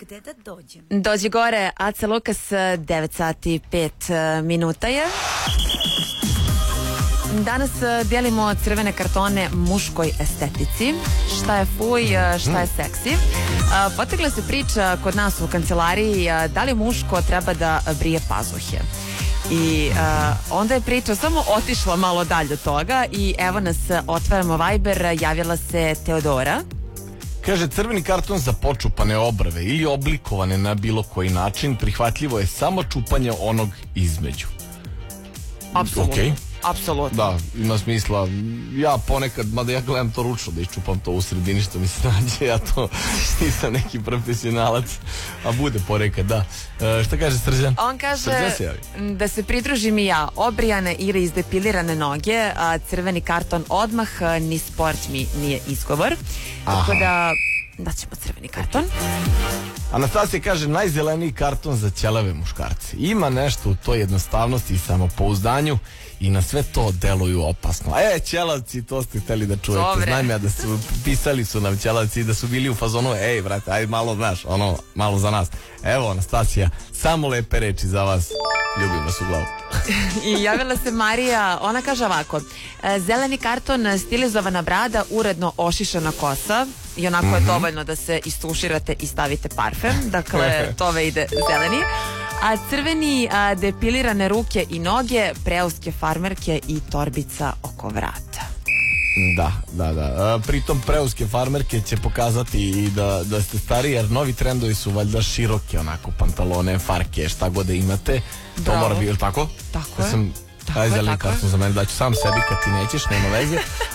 Gde da dođem? Dođi gore, Aca Lukas, 9 sati 5 minuta je. Danas dijelimo crvene kartone muškoj estetici. Šta je fuj, šta je seksi. Potegla se priča kod nas u kancelariji da li muško treba da brije pazuhe. I onda je priča samo otišla malo dalje od toga i evo nas, otvaramo Viber, javila se Teodora. Kaže, crveni karton za počupane obrve ili oblikovane na bilo koji način, prihvatljivo je samo čupanje onog između. Apsolutno. Okay. Apsolutno. Da, ima smisla. Ja ponekad, mada ja gledam to ručno da iščupam to u sredini što mi se nađe, ja to nisam neki profesionalac, a bude ponekad, da. Šta kaže Srđan? On kaže da se pridružim i ja, obrijane ili izdepilirane noge, a crveni karton odmah, ni sport mi nije izgovor. Tako da daćemo crveni karton. Anastasija kaže, najzeleniji karton za ćelave muškarce. Ima nešto u toj jednostavnosti i samopouzdanju i na sve to deluju opasno. Ćelavci, to ste hteli da čujete. Dobre. Znam ja da su, pisali su nam ćelavci da su bili u fazonu, brate, ajde malo, znaš, malo za nas. Evo, Anastasija, samo lepe reči za vas. Ljubim vas u glavu. I javila se Marija, ona kaže ovako, zeleni karton, stilizovana brada, uredno ošišana kosa i onako je dovoljno da se istuširate i stavite parfem, dakle tove ide zeleni. A crveni, depilirane ruke i noge, preuske farmerke i torbica oko vrata. Da. Pritom preuske farmerke će pokazati i da ste stariji, jer novi trendovi su valjda široke, onako, pantalone, farke, šta god da imate. To mora biti, ili tako? Tako je. Taj zeleni karton za mene, daću sam sebi kad ti nećeš, nema veze.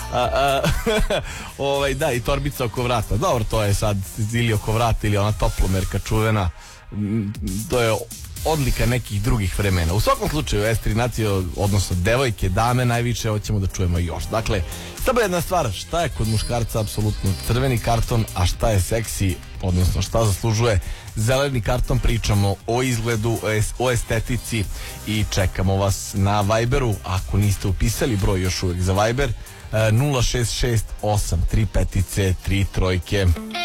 Da, i torbica oko vrata. Dobro, to je sad ili oko vrata ili ona toplomerka čuvena. To je odlika nekih drugih vremena. U svakom slučaju, Estri Nacio, odnosno devojke, dame, najviše hoćemo da čujemo još. Dakle, samo jedna stvar, šta je kod muškarca apsolutno crveni karton, a šta je seksi, odnosno šta zaslužuje zeleni karton, pričamo o izgledu, o estetici i čekamo vas na Viberu. Ako niste upisali broj još uvijek za Viber, 066 835 3 trojke.